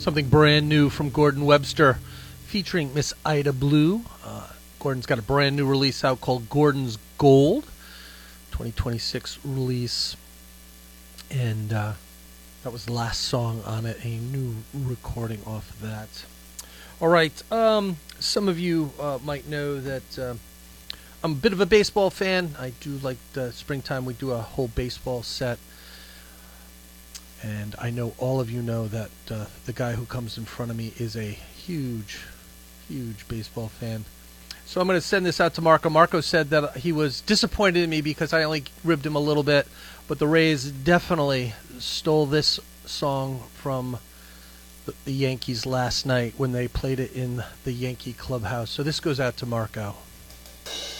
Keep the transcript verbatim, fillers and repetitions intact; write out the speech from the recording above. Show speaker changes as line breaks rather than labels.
Something brand new from Gordon Webster featuring Miss Ida Blue. Uh, Gordon's got a brand new release out called Gordon's Gold, twenty twenty-six release. And uh, that was the last song on it, a new recording off of that. All right, um, some of you uh, might know that uh, I'm a bit of a baseball fan. I do like the springtime. We do a whole baseball set. And I know all of you know that uh, the guy who comes in front of me is a huge, huge baseball fan. So I'm going to send this out to Marco. Marco said that he was disappointed in me because I only ribbed him a little bit. But the Rays definitely stole this song from the, the Yankees last night when they played it in the Yankee clubhouse. So this goes out to Marco.